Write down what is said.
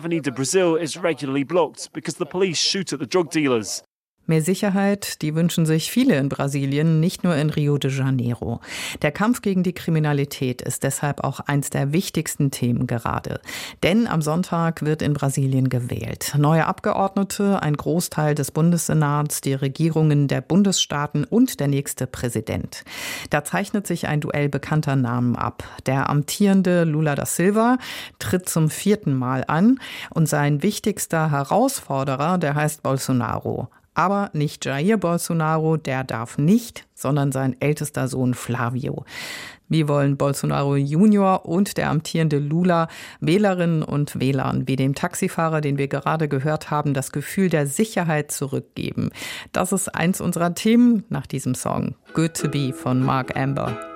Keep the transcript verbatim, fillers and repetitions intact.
Avenida Brasil is regularly blocked because the police shoot at the drug dealers. Mehr Sicherheit, die wünschen sich viele in Brasilien, nicht nur in Rio de Janeiro. Der Kampf gegen die Kriminalität ist deshalb auch eins der wichtigsten Themen gerade. Denn am Sonntag wird in Brasilien gewählt. Neue Abgeordnete, ein Großteil des Bundessenats, die Regierungen der Bundesstaaten und der nächste Präsident. Da zeichnet sich ein Duell bekannter Namen ab. Der amtierende Lula da Silva tritt zum vierten Mal an und sein wichtigster Herausforderer, der heißt Bolsonaro. Aber nicht Jair Bolsonaro, der darf nicht, sondern sein ältester Sohn Flavio. Wie wollen Bolsonaro Junior und der amtierende Lula Wählerinnen und Wählern wie dem Taxifahrer, den wir gerade gehört haben, das Gefühl der Sicherheit zurückgeben? Das ist eins unserer Themen nach diesem Song Good to Be von Mark Amber.